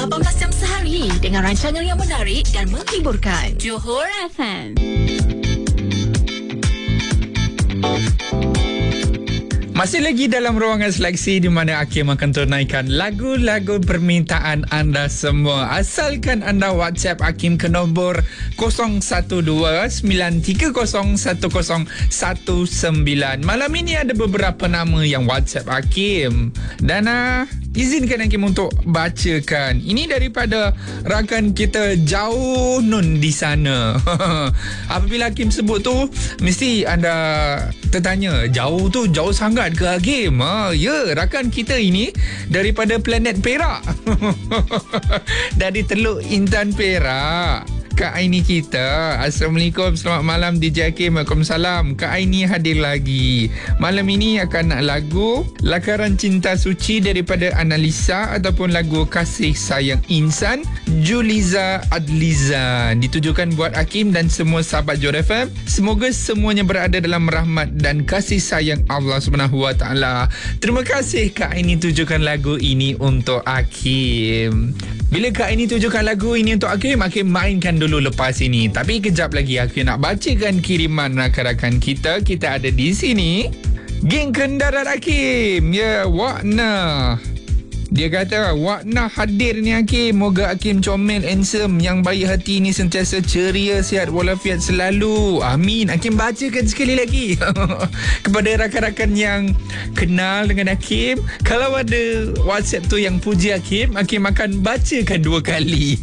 18 jam sehari dengan rancangan yang menarik dan menghiburkan. Johor FM. Masih lagi dalam ruangan seleksi di mana Hakim akan tunaikan lagu-lagu permintaan anda semua. Asalkan anda WhatsApp Hakim ke nombor 012-930-1019. Malam ini ada beberapa nama yang WhatsApp Hakim. Dan izinkan Hakim untuk bacakan. Ini daripada rakan kita Jauh Nun di sana. Apabila Hakim sebut tu, mesti anda tertanya, jauh tu jauh sangat ke Hakim? Ya, rakan kita ini daripada planet Perak. Dari Teluk Intan Perak. Kak Aini kita. Assalamualaikum, selamat malam DJ Hakim. Waalaikumsalam. Kak Aini hadir lagi. Malam ini akan nak lagu Lakaran Cinta Suci daripada Analisa ataupun lagu Kasih Sayang Insan Juliza Adliza. Ditujukan buat Hakim dan semua sahabat Johor FM. Semoga semuanya berada dalam rahmat dan kasih sayang Allah Subhanahu Wa Taala. Terima kasih Kak Aini tujukan lagu ini untuk Hakim. Bila Kak Aini tujukan lagu ini untuk Hakim, Hakim mainkan dulu lepas ini. Tapi kejap lagi Hakim nak bacakan kiriman rakan-rakan kita. Kita ada di sini. Geng Kendarat Hakim. Ya, Wakna. Dia kata, Wakna hadir ni Hakim. Moga Hakim comel, handsome, yang baik hati ni sentiasa ceria, sihat walafiat selalu. Amin. Hakim bacakan sekali lagi. Kepada rakan-rakan yang kenal dengan Hakim, kalau ada WhatsApp tu yang puji Hakim, Hakim akan bacakan 2 kali.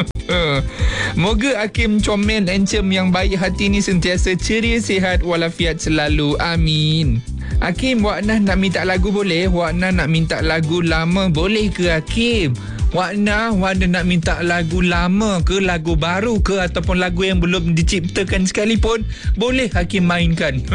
Moga Hakim comel, handsome, yang baik hati ni sentiasa ceria, sihat walafiat selalu. Amin. Hakim, Wakna nak minta lagu boleh? Wakna nak minta lagu lama boleh ke Hakim? Wakna nak minta lagu lama ke, lagu baru ke, ataupun lagu yang belum diciptakan sekalipun, boleh Hakim mainkan.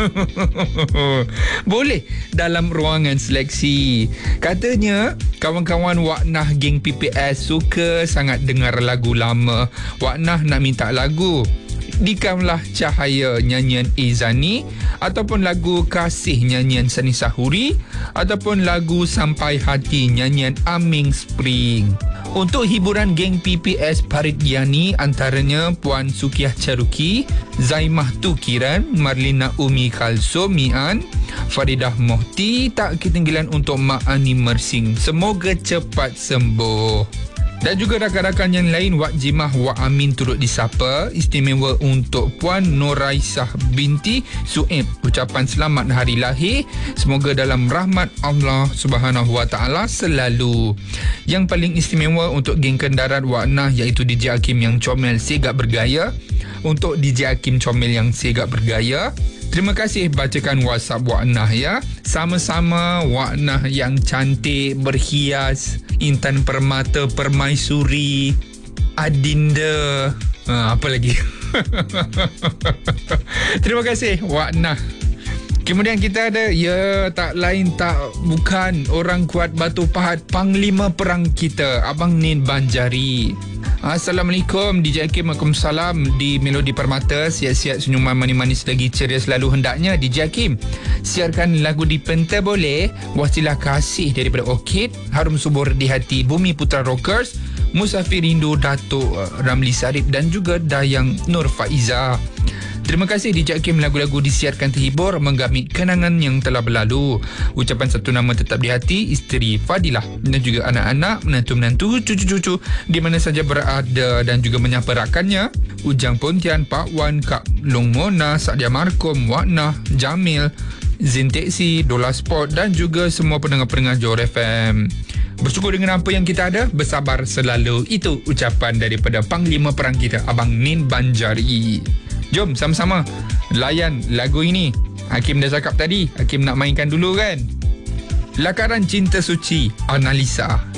Boleh dalam ruangan seleksi. Katanya kawan-kawan Wakna geng PPS suka sangat dengar lagu lama. Wakna nak minta lagu Dikamlah Cahaya nyanyian Izani, ataupun lagu Kasih nyanyian Sani Sahuri, ataupun lagu Sampai Hati nyanyian Aming Spring. Untuk hiburan geng PPS Paridyani, antaranya Puan Sukiyah Caruki, Zaimah Tukiran, Marlina Umi Kalsomian, Faridah Mohti, tak ketinggalan untuk Mak Ani Mersing. Semoga cepat sembuh. Dan juga rakan-rakan yang lain, Wak Jimah, Wak Amin turut disapa. Istimewa untuk Puan Noraisah binti Suib. Ucapan selamat hari lahir. Semoga dalam rahmat Allah Subhanahu Wa Taala selalu. Yang paling istimewa untuk geng kendarat Wakna, iaitu DJ Hakim yang comel sigap bergaya. Untuk DJ Hakim comel yang sigap bergaya, terima kasih bacakan WhatsApp Wakna ya. Sama-sama Wakna yang cantik, berhias, Intan Permata Permaisuri, Adinda, apa lagi? Terima kasih Wakna. Kemudian kita ada, ya tak lain tak bukan orang kuat Batu Pahat, Panglima Perang kita, Abang Nin Banjari. Assalamualaikum DJ Hakim. Waalaikumsalam. Di Melodi Permata, siap-siap senyuman manis-manis lagi ceria selalu hendaknya DJ Hakim. Siarkan lagu Dipenta boleh? Wasilah Kasih daripada Orchid, Harum Subur di Hati Bumi Putra Rockers, Musafir Rindu Datuk Ramli Sarip dan juga Dayang Nur Faiza. Terima kasih DJ Hakim, lagu-lagu disiarkan terhibur, menggamit kenangan yang telah berlalu. Ucapan satu nama tetap di hati, isteri Fadilah dan juga anak-anak, menantu-menantu, cucu-cucu di mana saja berada, dan juga menyapa rakannya Ujang Pontian, Pak Wan, Kak Long Mona, Sadia Markom, Wakna, Jamil, Zin Teksi, Dola Sport dan juga semua pendengar-pendengar Johor FM. Bersyukur dengan apa yang kita ada, bersabar selalu. Itu ucapan daripada Panglima Perang kita, Abang Nin Banjari. Jom sama-sama layan lagu ini. Hakim dah cakap tadi, Hakim nak mainkan dulu kan. Lakaran Cinta Suci, Analisa.